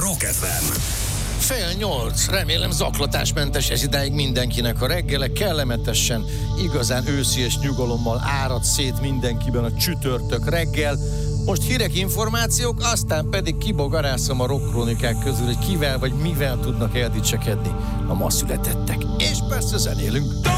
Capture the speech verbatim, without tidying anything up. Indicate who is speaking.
Speaker 1: Rock ef em.
Speaker 2: Fél nyolc, remélem zaklatásmentes ez idáig mindenkinek a reggele, kellemetesen, igazán őszi és nyugalommal árad szét mindenkiben a csütörtök reggel. Most hírek, információk, aztán pedig kibogarászom a rockkronikák közül, hogy kivel vagy mivel tudnak eldicsekedni a ma születettek. És persze zenélünk.